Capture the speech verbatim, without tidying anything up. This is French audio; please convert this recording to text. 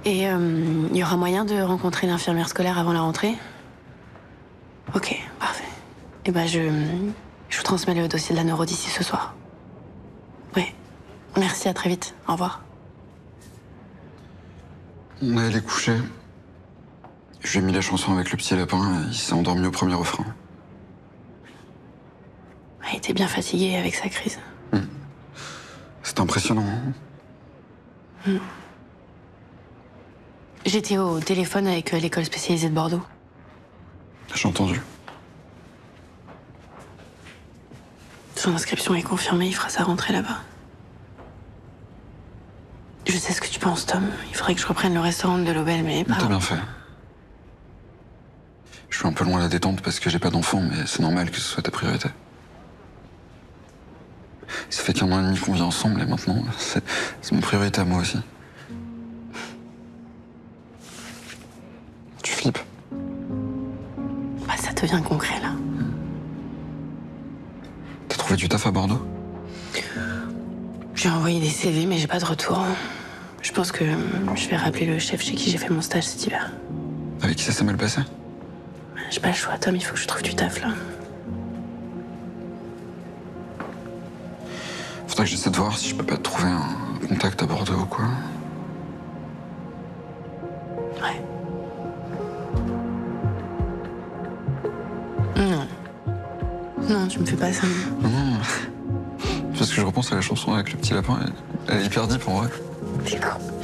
Et il euh, y aura moyen de rencontrer l'infirmière scolaire avant la rentrée? Ok, parfait. Et ben je, je vous transmets le dossier de la neuro d'ici ce soir. Oui. Merci, à très vite. Au revoir. On est allé coucher. Je lui ai mis la chanson avec le petit lapin et il s'est endormi au premier refrain. Il était bien fatigué avec sa crise. Mmh. C'est impressionnant. Hein mmh. J'étais au téléphone avec l'école spécialisée de Bordeaux. J'ai entendu. Son inscription est confirmée, il fera sa rentrée là-bas. Je sais ce que tu penses, Tom. Il faudrait que je reprenne le restaurant de l'Aubel, mais pas... T'as bien fait. Je suis un peu loin à la détente parce que j'ai pas d'enfant, mais c'est normal que ce soit ta priorité. Ça fait qu'un an et demi qu'on vit ensemble et maintenant, c'est mon priorité à moi aussi. Tu flippes? Bah, ça devient concret, là. T'as trouvé du taf à Bordeaux? J'ai envoyé des C V, mais j'ai pas de retour. Je pense que je vais rappeler le chef chez qui j'ai fait mon stage cet hiver. Avec qui ça s'est mal passé? J'ai pas le choix, Tom, il faut que je trouve du taf, là. Faudrait que j'essaie de voir si je peux pas te trouver un contact à Bordeaux ou quoi. Ouais. Non. Non, tu me fais pas ça. Non, non. Parce que je repense à la chanson avec le petit lapin, elle est hyper deep en vrai. D'accord.